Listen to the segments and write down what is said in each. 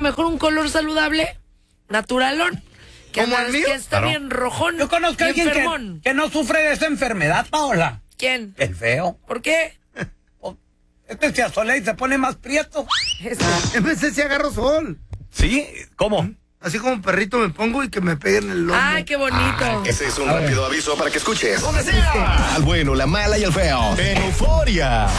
mejor un color saludable, naturalón. ¿Como el mío? Que está bien rojón. Yo conozco a alguien que no sufre de esa enfermedad, Paola. ¿Quién? El feo. ¿Por qué? Este se asolea y se pone más prieto. En vez de si agarro sol. ¿Sí? ¿Cómo? Así como un perrito me pongo y que me peguen el lomo. Ay, qué bonito. Ese es un rápido aviso para que escuches. Donde sea. Al bueno, la mala y el feo. En Euforia.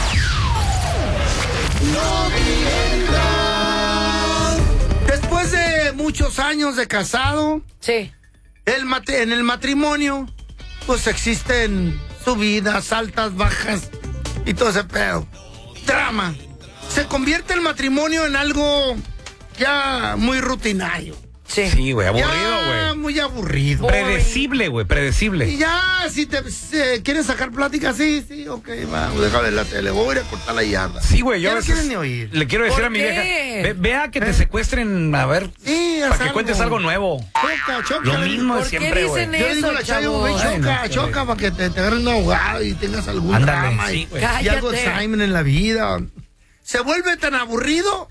Después de muchos años de casado, Sí. en el matrimonio, pues existen subidas, altas, bajas y todo ese pedo. Drama. Se convierte el matrimonio en algo ya muy rutinario. Sí, güey, aburrido, Ya güey. muy aburrido. Predecible, güey, predecible. Y ya, si te quieres sacar plática, sí, ok, va, deja ver la tele, voy a ir a cortar la yarda. Sí, güey, yo Ya a no veces quieren ni oír. le quiero decir ¿Por a mi qué? vieja, vea que te secuestren, a ver, Sí, haz para que algo. cuentes algo nuevo. Choca, Lo mismo de ¿Por qué siempre, güey. dicen Yo digo a la Chayo, güey, chavos? choca para que te agarren un abogado y tengas algún Ándale, drama sí, güey. y algo de Cállate. examen en la vida. Se vuelve tan aburrido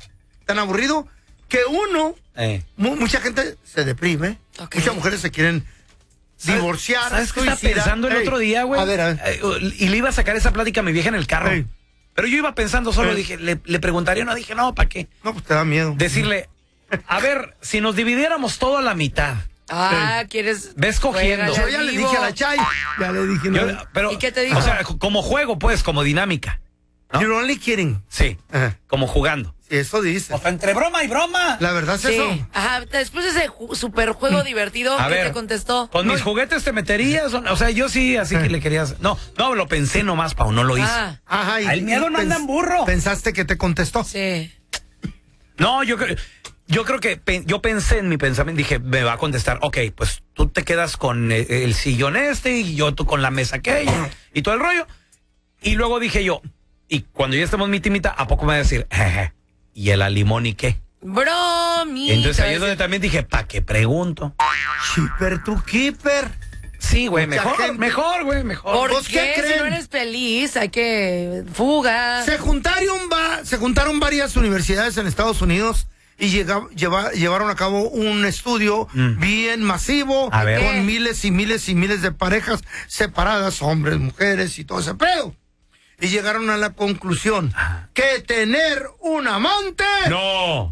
que uno, mucha gente se deprime, Ok. muchas mujeres se quieren divorciar. ¿Sabes qué estaba suicidar. pensando el Ey, otro día, güey? A ver. Y le iba a sacar esa plática a mi vieja en el carro. Ey. Pero yo iba pensando solo, Ey. dije, le preguntaría, no, dije, no, ¿para qué? No, pues te da miedo. Decirle, a ver, si nos dividiéramos todo a la mitad, ¿Quieres? ves cogiendo. Yo ya le dije a la Chay, ya le dije, no. Pero, ¿Y qué te dijo? O sea, como juego, pues, como dinámica. ¿no? You're only kidding. Sí, Ajá. como jugando. Sí, eso dice. O sea, entre broma y broma. La verdad es Sí. eso. Ajá, después de ese super juego divertido, A ¿qué ver, te contestó? ¿Con mis juguetes te meterías? O sea, yo sí, así que le querías. No, lo pensé nomás, Pau, no lo hice. Ajá. El miedo no anda en burro. ¿Pensaste que te contestó? Sí. No, yo creo que yo pensé en mi pensamiento, dije, me va a contestar, ok, pues tú te quedas con el sillón y yo tú con la mesa aquella y todo el rollo. Y luego dije yo, y cuando ya estemos mitimita, ¿a poco me va a decir, jeje, y el limón y qué? Bromita. Entonces ahí es donde también dije, ¿para qué pregunto? Shipper to keeper. Sí, güey, Mucha gente. mejor, güey, mejor. ¿Por ¿Vos qué qué? Si creen? no eres feliz, hay que... Fuga. Se juntaron varias universidades en Estados Unidos y llevaron a cabo un estudio bien masivo A ver. con miles y miles y miles de parejas separadas, hombres, mujeres y todo ese pedo. Y llegaron a la conclusión que tener un amante No.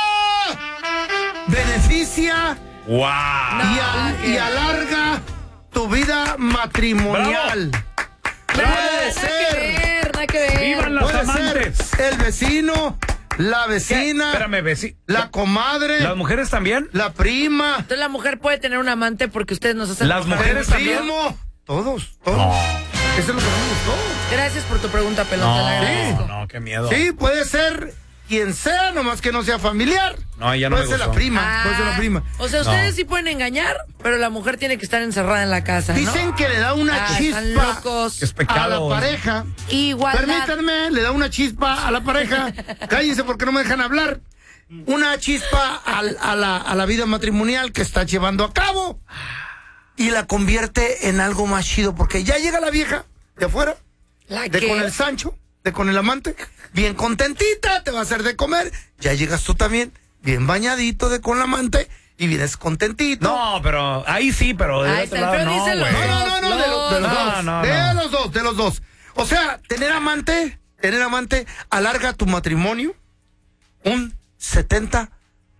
beneficia Wow. y alarga tu vida matrimonial. Puede ser. Nada que ver. ¡Vivan las Puede amantes! ser el vecino, la vecina, Espérame, la comadre, ¿las mujeres también? la prima, Entonces la mujer puede tener un amante porque ustedes nos hacen... Las el mujeres también. primo. Todos. No. Eso es lo que me gustó. Gracias por tu pregunta, pelón. te la agradezco. No, qué miedo. Sí, puede ser quien sea, nomás que no sea familiar. No, ya no puede me ser gustó. la prima, puede ser la prima. O sea, ustedes sí pueden engañar, pero la mujer tiene que estar encerrada en la casa, ¿no? Dicen que le da una Están chispa locos. Es a pecado. la pareja. Igualdad. Permítanme, le da una chispa a la pareja. Cállense porque no me dejan hablar. Una chispa a la vida matrimonial que está llevando a cabo y la convierte en algo más chido porque ya llega la vieja de afuera, ¿La de qué? con el Sancho, de con el amante, bien contentita, te va a hacer de comer. Ya llegas tú también, bien bañadito de con el amante y vienes contentito. No, pero ahí sí, pero del Ahí otro está, lado pero no, díselo. güey. No, de los dos. No. De los dos. O sea, tener amante alarga tu matrimonio un 70%.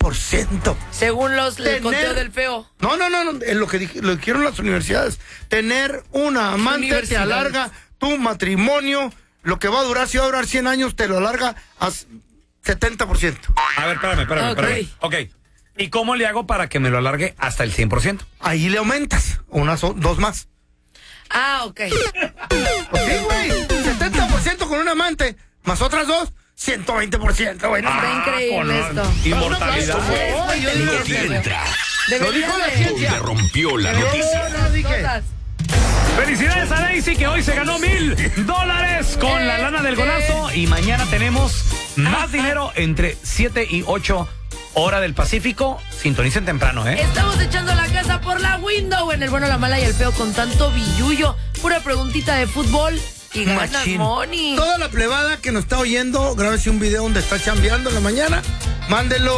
Según el Tener- conteo del feo. No, es lo que dijeron las universidades. Tener una amante te Universidades. alarga tu matrimonio. Lo que va a durar, si va a durar 100 años, te lo alarga a 70%. A ver, espérame. Ok. ¿Y cómo le hago para que me lo alargue hasta el 100%? Ahí le aumentas dos más. Ah, ok. Pues sí, güey. 70% con un amante, más otras dos, 120%, güey. No, Está increíble esto. Inmortalidad. Oh, yo digo, Lo que entra. Lo dijo la Hoy ciencia. le rompió la noticia. Yo no dije. Cosas. Felicidades a Daisy que hoy se ganó $1,000 con la lana del golazo y mañana tenemos más dinero entre 7 y 8 hora del Pacífico. Sintonicen temprano, ¿eh? Estamos echando la casa por la window en el bueno, la mala y el feo con tanto billullo. Pura preguntita de fútbol y ganas Machín. money. Toda la plebada que nos está oyendo, grábese un video donde está chambeando en la mañana, mándelo